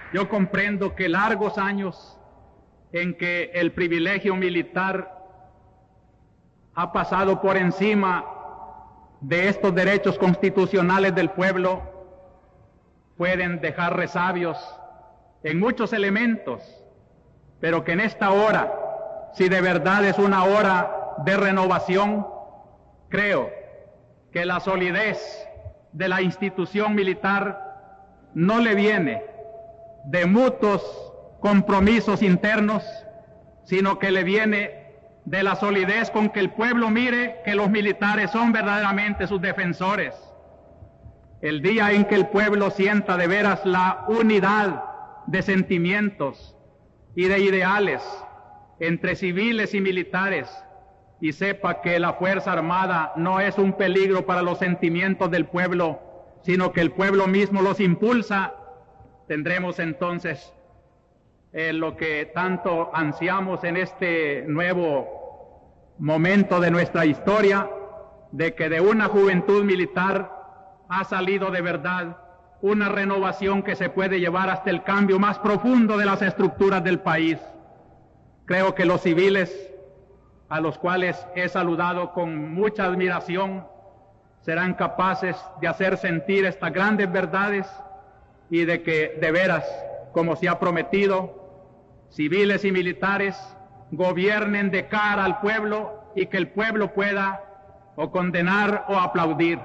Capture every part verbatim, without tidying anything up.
Yo comprendo que largos años en que el privilegio militar ha pasado por encima de estos derechos constitucionales del pueblo pueden dejar resabios en muchos elementos, pero que en esta hora, si de verdad es una hora de renovación, creo que la solidez de la institución militar no le viene de mutuos compromisos internos, sino que le viene de la solidez con que el pueblo mire que los militares son verdaderamente sus defensores. El día en que el pueblo sienta de veras la unidad de sentimientos y de ideales entre civiles y militares, y sepa que la Fuerza Armada no es un peligro para los sentimientos del pueblo, sino que el pueblo mismo los impulsa, tendremos entonces eh, lo que tanto ansiamos en este nuevo momento de nuestra historia, de que de una juventud militar ha salido de verdad una renovación que se puede llevar hasta el cambio más profundo de las estructuras del país. Creo que los civiles, a los cuales he saludado con mucha admiración, serán capaces de hacer sentir estas grandes verdades y de que, de veras, como se ha prometido, civiles y militares gobiernen de cara al pueblo y que el pueblo pueda o condenar o aplaudir.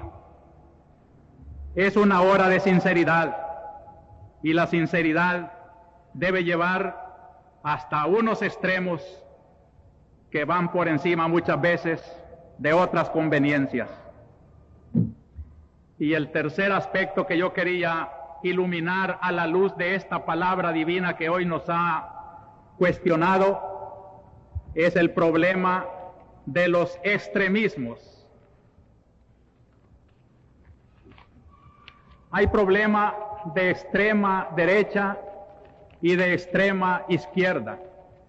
Es una hora de sinceridad, y la sinceridad debe llevar hasta unos extremos que van por encima muchas veces de otras conveniencias. Y el tercer aspecto que yo quería iluminar a la luz de esta palabra divina que hoy nos ha cuestionado es el problema de los extremismos. Hay problema de extrema derecha y de extrema izquierda.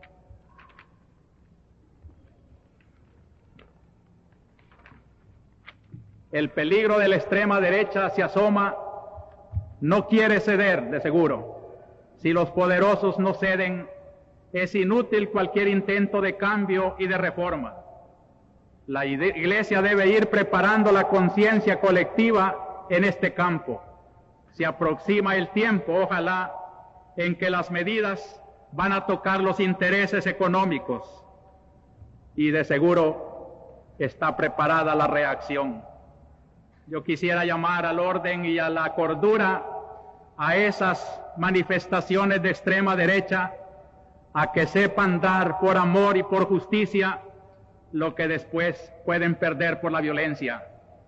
El peligro de la extrema derecha se asoma, no quiere ceder, de seguro. Si los poderosos no ceden, es inútil cualquier intento de cambio y de reforma. La Iglesia debe ir preparando la conciencia colectiva en este campo. Se aproxima el tiempo, ojalá, en que las medidas van a tocar los intereses económicos, y de seguro está preparada la reacción. Yo quisiera llamar al orden y a la cordura a esas manifestaciones de extrema derecha, a que sepan dar por amor y por justicia lo que después pueden perder por la violencia.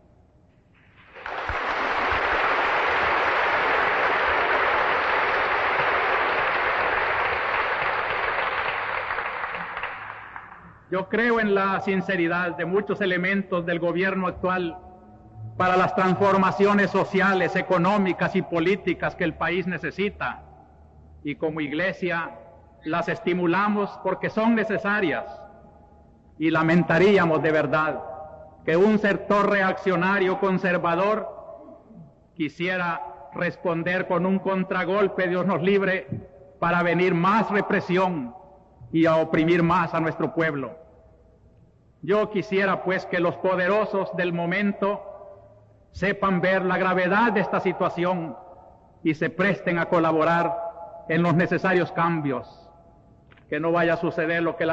Yo creo en la sinceridad de muchos elementos del gobierno actual para las transformaciones sociales, económicas y políticas que el país necesita, y como Iglesia las estimulamos porque son necesarias, y lamentaríamos de verdad que un sector reaccionario conservador quisiera responder con un contragolpe, Dios nos libre, para venir más represión y a oprimir más a nuestro pueblo. Yo quisiera pues que los poderosos del momento sepan ver la gravedad de esta situación y se presten a colaborar en los necesarios cambios, que no vaya a suceder lo que la